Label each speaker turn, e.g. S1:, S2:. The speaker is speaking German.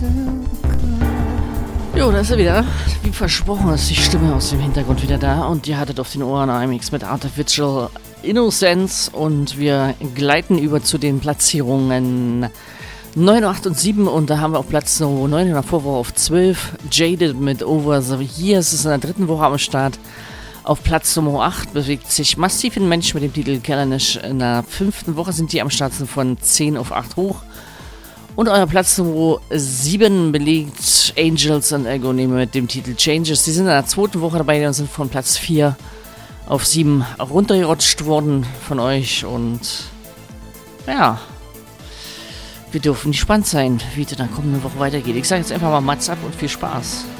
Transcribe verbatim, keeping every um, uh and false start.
S1: Jo, da ist er wieder. Wie versprochen ist die Stimme aus dem Hintergrund wieder da. Und ihr hattet auf den Ohren I M X mit Artificial Innocence. Und wir gleiten über zu den Platzierungen neun, acht und sieben. Und da haben wir auf Platz neun in der Vorwoche auf zwölf. Jaded mit Over the Years ist in der dritten Woche am Start. Auf Platz Nummer acht bewegt sich Massiv ein Mensch mit dem Titel Callanish. In der fünften Woche sind die am Start, sind von zehn auf acht hoch. Und euer Platz Nummer sieben belegt Angels and Agony mit dem Titel Changes. Die sind in der zweiten Woche dabei und sind von Platz vier auf sieben runtergerutscht worden von euch. Und ja, wir dürfen gespannt sein, wie es in der kommenden Woche weitergeht. Ich sage jetzt einfach mal Mats ab und viel Spaß.